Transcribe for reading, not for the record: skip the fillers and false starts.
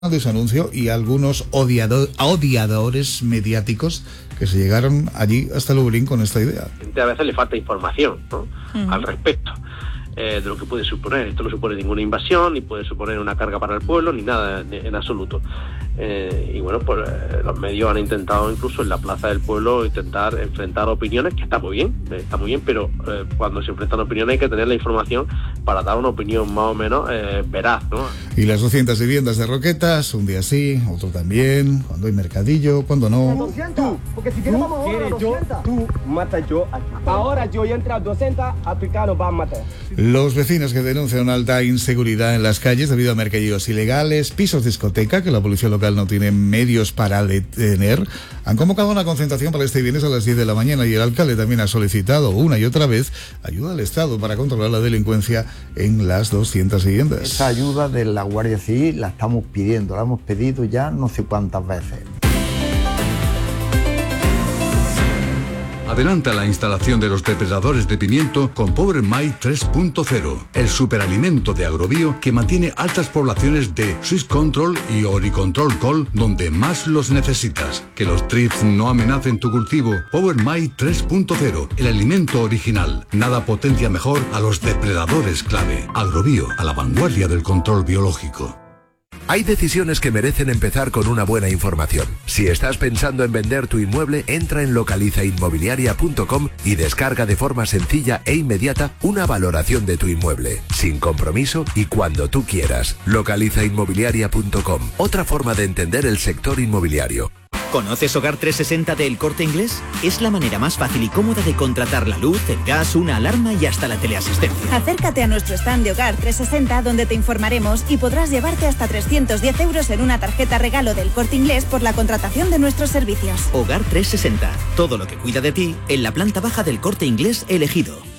de su anuncio y algunos odiadores mediáticos que se llegaron allí hasta Lublin con esta idea. A veces le falta información, ¿no? Al respecto de lo que puede suponer. Esto no supone ninguna invasión, ni puede suponer una carga para el pueblo, ni nada en absoluto. Y bueno, pues los medios han intentado incluso en la plaza del pueblo intentar enfrentar opiniones, que está muy bien, pero cuando se enfrentan opiniones hay que tener la información para dar una opinión más o menos veraz, ¿no? Y las 200 viviendas de Roquetas, un día sí, otro también, cuando hay mercadillo, cuando no. 200, porque si quieres vamos ahora a 200. Tú matas yo aquí. Ahora yo ya entré a 200, africanos van a matar. Los vecinos que denuncian una alta inseguridad en las calles debido a mercadillos ilegales, pisos discoteca, que la policía local no tiene medios para detener, han convocado una concentración para este viernes a las 10 de la mañana y el alcalde también ha solicitado una y otra vez ayuda al Estado para controlar la delincuencia en las 200 viviendas. Esa ayuda de la Guardia Civil la estamos pidiendo, la hemos pedido ya no sé cuántas veces. Adelanta la instalación de los depredadores de pimiento con Power My 3.0, el superalimento de Agrobio que mantiene altas poblaciones de Swiss Control y Oricontrol Col donde más los necesitas. Que los thrips no amenacen tu cultivo. Power My 3.0, el alimento original. Nada potencia mejor a los depredadores clave. Agrobio, a la vanguardia del control biológico. Hay decisiones que merecen empezar con una buena información. Si estás pensando en vender tu inmueble, entra en localizainmobiliaria.com y descarga de forma sencilla e inmediata una valoración de tu inmueble, sin compromiso y cuando tú quieras. Localizainmobiliaria.com, otra forma de entender el sector inmobiliario. ¿Conoces Hogar 360 de El Corte Inglés? Es la manera más fácil y cómoda de contratar la luz, el gas, una alarma y hasta la teleasistencia. Acércate a nuestro stand de Hogar 360 donde te informaremos y podrás llevarte hasta 310 euros en una tarjeta regalo del Corte Inglés por la contratación de nuestros servicios. Hogar 360, todo lo que cuida de ti en la planta baja del Corte Inglés elegido.